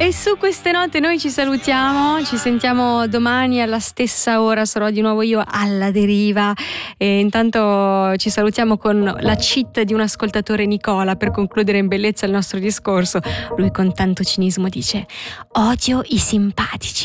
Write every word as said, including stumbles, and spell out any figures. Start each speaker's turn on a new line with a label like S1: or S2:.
S1: E su queste note noi ci salutiamo, ci sentiamo domani alla stessa ora, sarò di nuovo io alla deriva e intanto ci salutiamo con la cheat di un ascoltatore, Nicola, per concludere in bellezza il nostro discorso. Lui con tanto cinismo dice: odio i simpatici.